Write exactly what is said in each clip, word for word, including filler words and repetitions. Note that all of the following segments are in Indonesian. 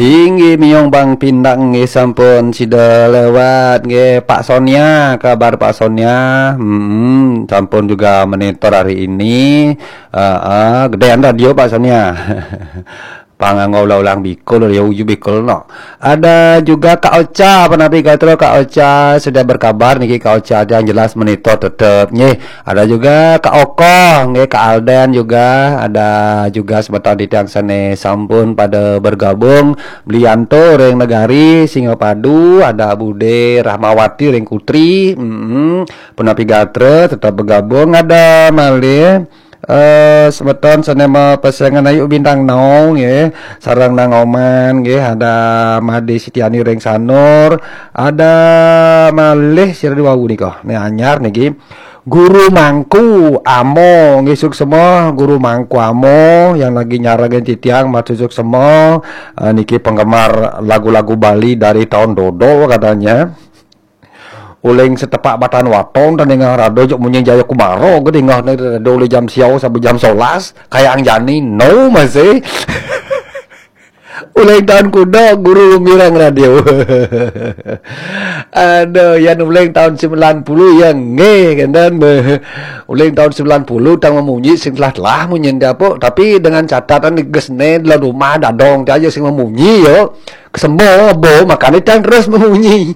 Inggi miong Bang Pindang nggih sampun sida lewat nggih Pak Sonia, kabar Pak Sonia. Hmm, sampun juga monitor hari ini. Uh, uh, gedean radio Pak Sonia. Panganggo ulang bikul ya uju bikul no. Ada juga Kak Ocha, penavigator Kak Ocha sudah berkabar niki Kak Ocha ada yang jelas monitor tetep nggih. Ada juga Kak Oko nggih, Kak Alden juga, ada juga sebentar di tiang sene sampun pada bergabung. Blianto Reng Negari Singapadu, ada Bude Rahmawati Reng Kutri, hmm, penavigator tetap bergabung. Ada malih Eh uh, sebeton senema pesengan ayu bintang naung ya, sarang nang oman ya, ada Made Sitiani Reng Sanur, ada malih sira dua nika ne anyar niki Guru Mangku Amo ngisuk semua Guru Mangku Amo yang lagi nyaragen titiang matusuk semua. Uh, niki penggemar lagu-lagu Bali dari tahun Dodo katanya. Uling setepak batan waton dan dengan rado jok munyi jaya kumaro gede ngah dole jam siau sampai jam solas kayak angjani no masih. Uling tahun kuda guru mirang radio. Aduh yang uling tahun sembilan puluh yang nge kan uling tahun sembilan puluh tang memunyi sing telah telah munyi apa tapi dengan catatan gesne dalam rumah dadong aja sing memunyi yo kesembo bo makanya tang terus memunyi.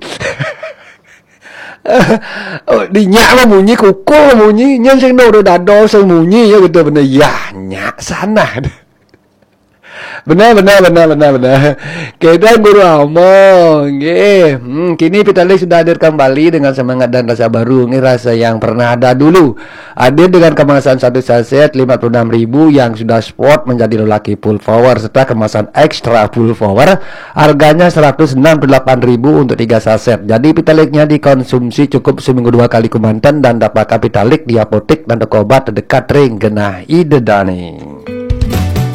Oh, dinyak memunyi kuku memunyi nyen sing do dado sing munyi ya gitu bener ya nyak sana. Benar benar benar benar benar. Kita Guru Amo nggih. Hmm, kini Pitalik sudah hadir kembali dengan semangat dan rasa baru, nggih rasa yang pernah ada dulu. Hadir dengan kemasan satu saset lima puluh enam ribu yang sudah sport menjadi lelaki full power serta kemasan ekstra full power harganya seratus enam puluh delapan ribu untuk tiga saset. Jadi Pitaliknya dikonsumsi cukup seminggu dua kali kumantan dan dapat Pitalik di apotek dan toko obat terdekat ring genah ide dani.